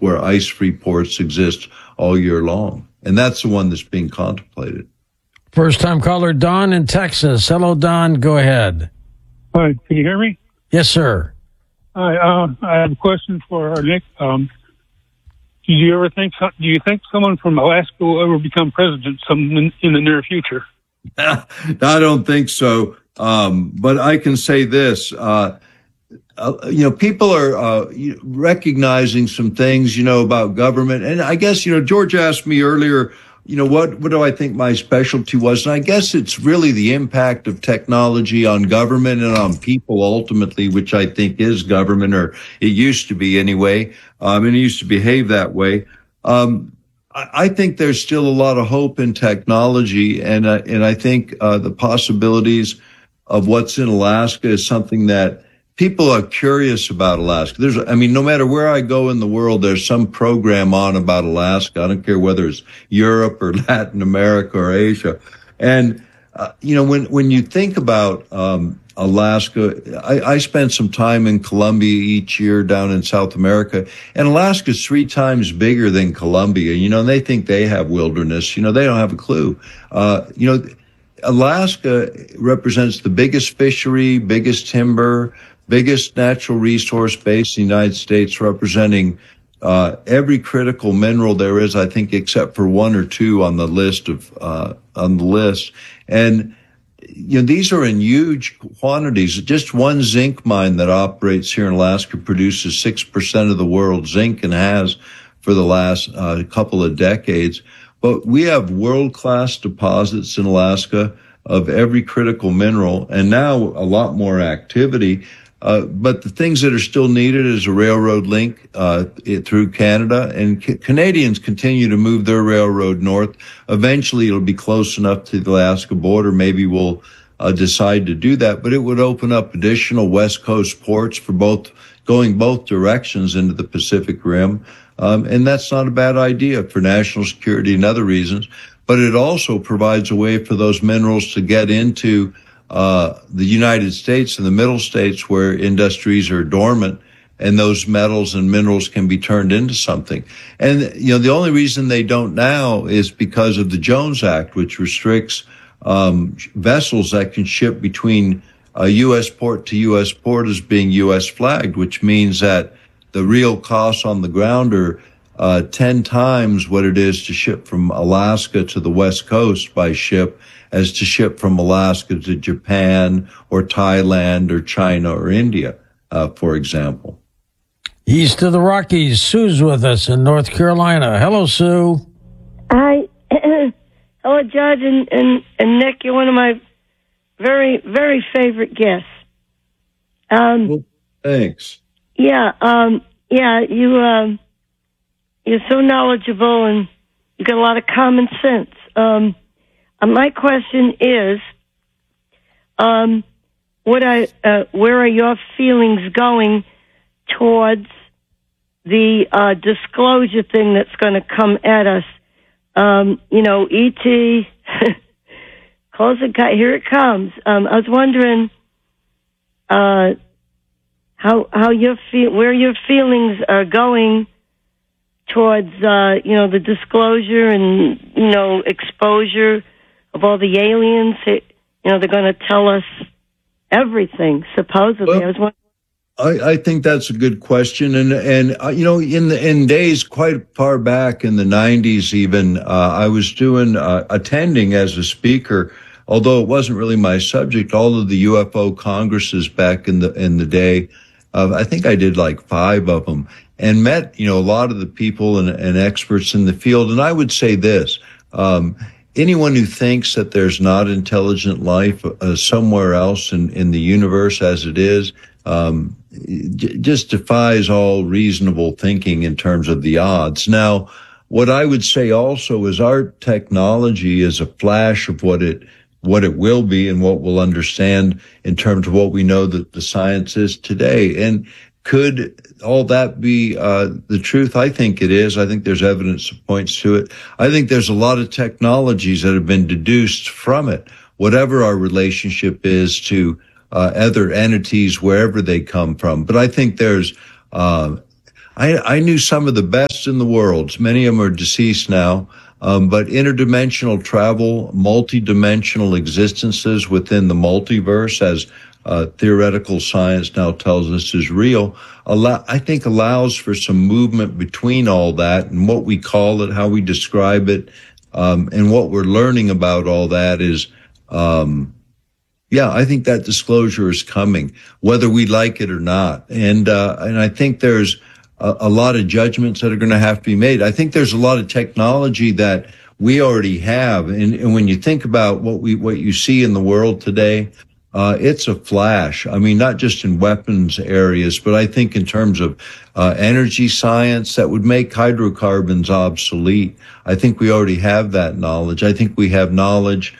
where ice-free ports exist all year long. And that's the one that's being contemplated. First-time caller, Don in Texas. Hello, Don. Go ahead. Hi, can you hear me? Yes, sir. Hi, I have a question for Nick. Do you think someone from Alaska will ever become president in the near future? I don't think so. But I can say this, people are recognizing some things, about government. And I guess, George asked me earlier, what do I think my specialty was? And I guess it's really the impact of technology on government and on people ultimately, which I think is government, or it used to be anyway. And it used to behave that way. I think there's still a lot of hope in technology. And I think, the possibilities of what's in Alaska is something that people are curious about Alaska. No matter where I go in the world, there's some program on about Alaska. I don't care whether it's Europe or Latin America or Asia. And, when you think about, Alaska, I spent some time in Colombia each year down in South America, and Alaska's 3 times bigger than Colombia, and they think they have wilderness. They don't have a clue. Alaska represents the biggest fishery, biggest timber, biggest natural resource base in the United States, representing every critical mineral there is, I think, except for 1 or 2 on the list. And these are in huge quantities. Just one zinc mine that operates here in Alaska produces 6% of the world's zinc, and has for the last couple of decades. But we have world-class deposits in Alaska of every critical mineral, and now a lot more activity. But the things that are still needed is a railroad link through Canada, and Canadians continue to move their railroad north. Eventually, it'll be close enough to the Alaska border. Maybe we'll decide to do that, but it would open up additional West Coast ports for going both directions into the Pacific Rim. And that's not a bad idea for national security and other reasons. But it also provides a way for those minerals to get into the United States and the middle states where industries are dormant, and those metals and minerals can be turned into something. And, the only reason they don't now is because of the Jones Act, which restricts vessels that can ship between U.S. port to U.S. port as being U.S. flagged, which means that the real costs on the ground are 10 times what it is to ship from Alaska to the West Coast by ship as to ship from Alaska to Japan or Thailand or China or India, for example. East of the Rockies, Sue's with us in North Carolina. Hello, Sue. Hi. Hello, Judge and Nick. You're one of my very, very favorite guests. Well, thanks. Yeah, you're so knowledgeable, and you got a lot of common sense. My question is, where are your feelings going towards the disclosure thing that's going to come at us? E.T. close it. Here it comes. I was wondering where your feelings are going towards the disclosure and exposure of all the aliens. They're going to tell us everything, supposedly. Well, I think that's a good question. And in days quite far back in the 90s even, I was attending as a speaker, although it wasn't really my subject, all of the UFO congresses back in the day. I think I did like 5 of them, and met, a lot of the people and experts in the field. And I would say this, anyone who thinks that there's not intelligent life somewhere else in the universe as it is, just defies all reasonable thinking in terms of the odds. Now, what I would say also is our technology is a flash of what it will be and what we'll understand in terms of what we know that the science is today. And could all that be the truth? I think it is. I think there's evidence that points to it. I think there's a lot of technologies that have been deduced from it, whatever our relationship is to other entities, wherever they come from. But I think there's, I I knew some of the best in the world. Many of them are deceased now. But interdimensional travel, multidimensional existences within the multiverse, as theoretical science now tells us is real, I think allows for some movement between all that and what we call it, how we describe it, and what we're learning about all that is, I think that disclosure is coming, whether we like it or not. And I think there's a lot of judgments that are going to have to be made. I think there's a lot of technology that we already have. And when you think about what you see in the world today, it's a flash. I mean, not just in weapons areas, but I think in terms of energy science that would make hydrocarbons obsolete. I think we already have that knowledge. I think we have knowledge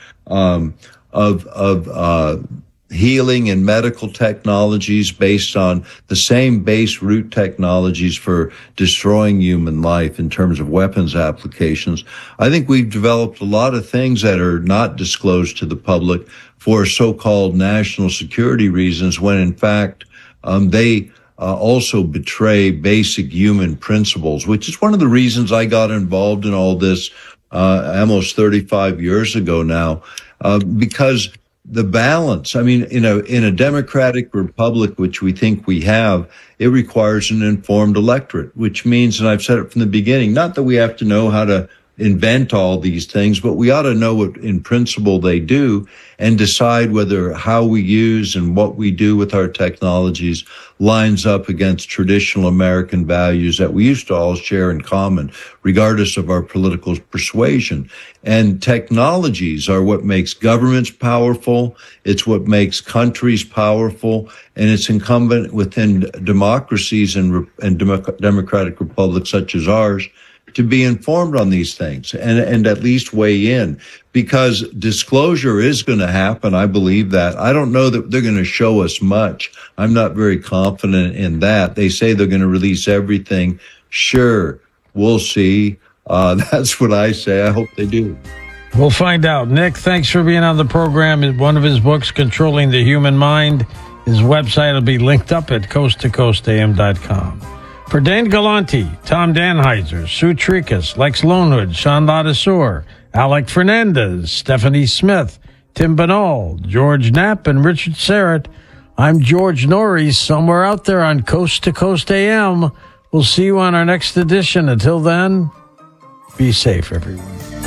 of healing and medical technologies based on the same base root technologies for destroying human life in terms of weapons applications. I think we've developed a lot of things that are not disclosed to the public for so-called national security reasons, when in fact they also betray basic human principles, which is one of the reasons I got involved in all this almost 35 years ago now, because the balance, I mean, in a democratic republic, which we think we have, it requires an informed electorate, which means, and I've said it from the beginning, not that we have to know how to invent all these things, but we ought to know what in principle they do and decide whether how we use and what we do with our technologies lines up against traditional American values that we used to all share in common, regardless of our political persuasion. And technologies are what makes governments powerful. It's what makes countries powerful. And it's incumbent within democracies and democratic republics such as ours to be informed on these things and at least weigh in, because disclosure is going to happen. I believe that. I don't know that they're going to show us much. I'm not very confident in that. They say they're going to release everything. Sure, we'll see. That's what I say. I hope they do. We'll find out. Nick, thanks for being on the program. One of his books, Controlling the Human Mind, his website will be linked up at coasttocoastam.com. For Dane Galante, Tom Danheiser, Sue Tricas, Lex Lonewood, Sean Ladiseur, Alec Fernandez, Stephanie Smith, Tim Banal, George Knapp, and Richard Serrett, I'm George Norrie, somewhere out there on Coast to Coast AM. We'll see you on our next edition. Until then, be safe, everyone.